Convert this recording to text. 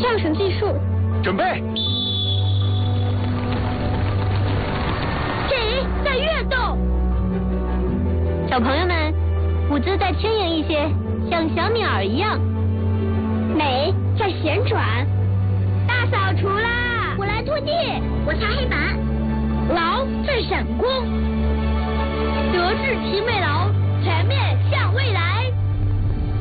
上绳计数， 准备。 谁在跃动？小朋友们，舞姿再轻盈一些，像小鸟一样。美在旋转。大扫除啦！我来拖地，我擦黑板。劳在闪光。德智体美劳。